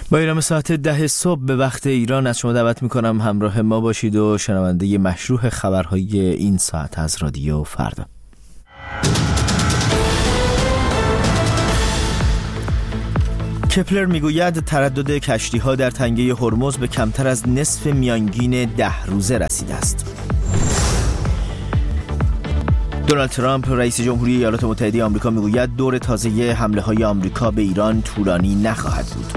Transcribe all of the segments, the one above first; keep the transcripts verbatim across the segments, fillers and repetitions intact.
با ایران ساعت ده صبح به وقت ایران از شما دعوت میکنم همراه ما باشید و شنونده مشروع خبرهای این ساعت از رادیو فردا. کپلر میگوید تردد کشتی‌ها در تنگه هرمز به کمتر از نصف میانگین ده روزه رسیده است. دونالد ترامپ رئیس جمهوری ایالات متحده آمریکا میگوید دور تازه حمله‌های آمریکا به ایران طولانی نخواهد بود.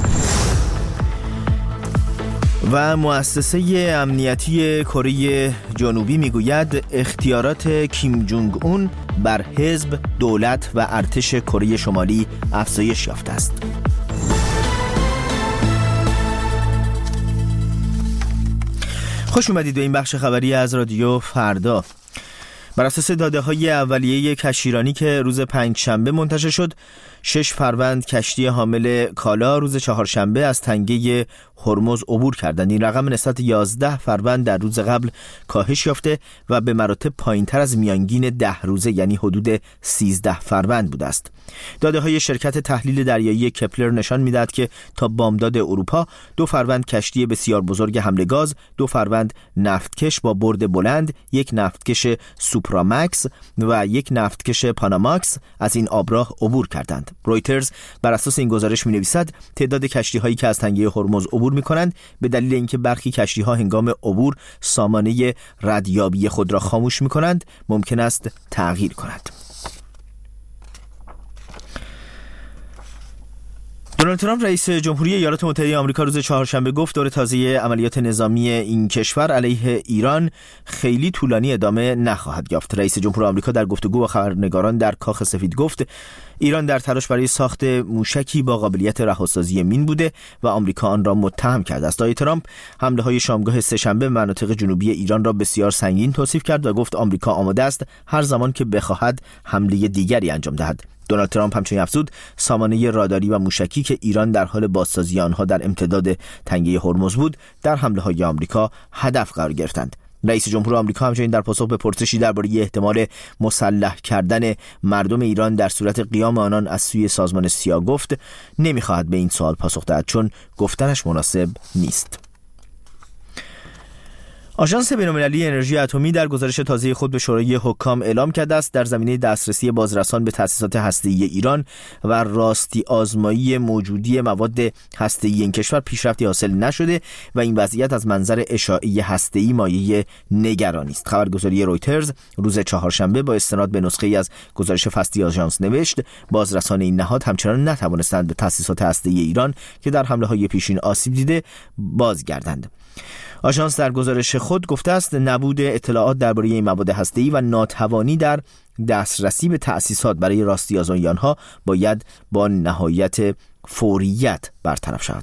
و مؤسسه امنیتی کره جنوبی میگوید اختیارات کیم جونگ اون بر حزب، دولت و ارتش کره شمالی افزایش یافته است. خوش اومدید به این بخش خبری از رادیو فردا. بر اساس داده‌های اولیه کشتیرانی که روز پنجشنبه منتشر شد، شش فروند کشتی حامل کالا روز چهارشنبه از تنگه هرمز عبور کردند. این رقم نسبت یازده فروند در روز قبل کاهش یافته و به مراتب پایین‌تر از میانگین ده روزه یعنی حدود سیزده فروند بوده است. داده‌های شرکت تحلیل دریایی کپلر نشان می‌دهد که تا بامداد اروپا دو فروند کشتی بسیار بزرگ حمل گاز، دو فروند نفتکش با برد بلند، یک نفتکش سوپرامکس و یک نفتکش پاناماکس از این آبراه عبور کردند. رویترز بر اساس این گزارش می‌نویسد تعداد کشتی‌هایی که از تنگه هرمز عبور می‌کنند به دلیل اینکه برخی کشتی‌ها هنگام عبور سامانه ردیابی خود را خاموش می‌کنند ممکن است تغییر کند. دونالد ترامپ رئیس جمهوری ایالات متحده آمریکا روز چهارشنبه گفت دور تازه عملیات نظامی این کشور علیه ایران خیلی طولانی ادامه نخواهد یافت. رئیس جمهور آمریکا در گفتگو با خبرنگاران در کاخ سفید گفت ایران در تلاش برای ساخت موشکی با قابلیت رهاسازی مین بوده و آمریکا آن را متهم کرده است. آقای ترامپ حمله‌های شامگاه سه‌شنبه به مناطق جنوبی ایران را بسیار سنگین توصیف کرد و گفت آمریکا آماده است هر زمان که بخواهد حمله دیگری انجام دهد. دونالد ترامپ همچنین افزود سامانه راداری و موشکی که ایران در حال بازسازی آنها در امتداد تنگه هرمز بود در حمله‌های آمریکا هدف قرار گرفتند. رئیس جمهور آمریکا همچنین در پاسخ به پرسشی درباره احتمال مسلح کردن مردم ایران در صورت قیام آنان از سوی سازمان سیا گفت نمی‌خواهد به این سوال پاسخ دهد چون گفتنش مناسب نیست. آژانس بین‌المللی انرژی اتمی در گزارش تازه خود به شورای حکام اعلام کرده است در زمینه دسترسی بازرسان به تأسیسات هسته‌ای ایران و راستی آزمایی موجودی مواد هسته‌ای این کشور پیشرفتی حاصل نشده و این وضعیت از منظر اشاعه هسته‌ای مایه نگرانی است. خبرگزاری رویترز روز چهارشنبه با استناد به نسخه‌ای از گزارش فصلی آژانس نوشت بازرسان این نهاد همچنان نتوانستند به تأسیسات هسته‌ای ایران که در حمله‌های پیشین آسیب دیده بازگردند. آژانس در گزارش خود گفته است نبود اطلاعات درباره این مواد هسته‌ای و ناتوانی در دسترسی به تأسیسات برای راستی آزمایی آنها باید با نهایت فوریت برطرف شود.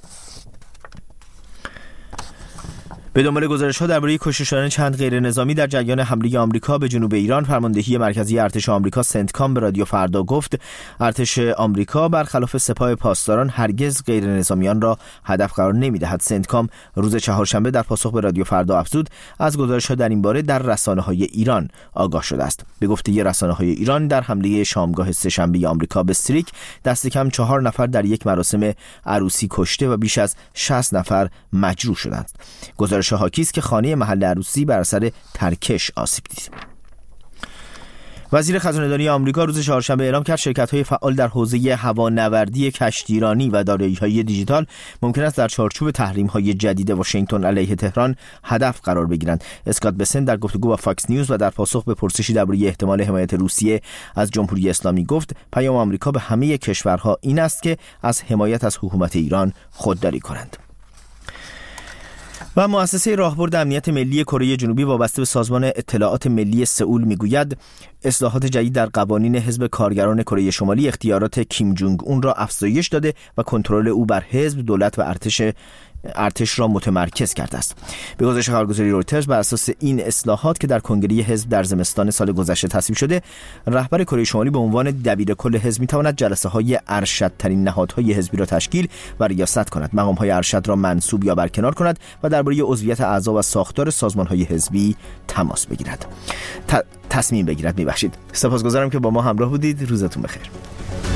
به دنبال گزارش‌ها درباره کشته شدن چند غیر نظامی در جریان حمله آمریکا به جنوب ایران، فرماندهی مرکزی ارتش آمریکا سنتکام به رادیو فردا گفت ارتش آمریکا برخلاف سپاه پاسداران هرگز غیر نظامیان را هدف قرار نمی‌دهد. سنتکام روز چهارشنبه در پاسخ به رادیو فردا افزود از گزارش‌ها در این باره در رسانه‌های ایران آگاه شده است. به گفته رسانه‌های ایران در حمله شامگاه سه‌شنبه آمریکا به استریک دست کم چهار نفر در یک مراسم عروسی کشته و بیش از شصت نفر مجروح شدند. گزارش حاکی است که خانه محل عروسی بر اثر ترکش آسیب دید. وزیر خزانه‌داری آمریکا روز چهارشنبه اعلام کرد شرکت‌های فعال در حوزه هوانوردی کشتیرانی و دارایی‌های دیجیتال ممکن است در چارچوب تحریم‌های جدید واشنگتن علیه تهران هدف قرار بگیرند. اسکات بسن در گفتگو با فاکس نیوز و در پاسخ به پرسشی درباره احتمال حمایت روسیه از جمهوری اسلامی گفت پیام آمریکا به همه کشورها این است که از حمایت از حکومت ایران خودداری کنند. و مؤسسه راهبرد امنیت ملی کره جنوبی وابسته به سازمان اطلاعات ملی سئول میگوید اصلاحات جدید در قوانین حزب کارگران کره شمالی اختیارات کیم جونگ اون را افزایش داده و کنترل او بر حزب، دولت و ارتش ارتش را متمرکز کرده است. به گزارش خبرگزاری رویترز بر اساس این اصلاحات که در کنگره حزب در زمستان سال گذشته تصویب شده، رهبر کره شمالی به عنوان دبیر کل حزب میتواند جلسه‌های ارشدترین نهادهای حزبی را تشکیل و ریاست کند، مقام‌های ارشد را منصوب یا برکنار کند و درباره عضویت اعضا و ساختار سازمان‌های حزبی تماس بگیرد. ت... تصمیم بگیرد. میبخشید. سپاسگزارم که با ما همراه بودید. روزتون بخیر.